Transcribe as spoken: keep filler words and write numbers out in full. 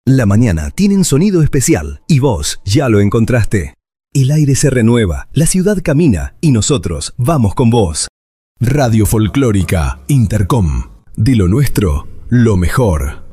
La mañana tiene un sonido especial y vos ya lo encontraste. El aire se renueva, la ciudad camina y nosotros vamos con vos. Radio Folclórica Intercom. De lo nuestro, lo mejor.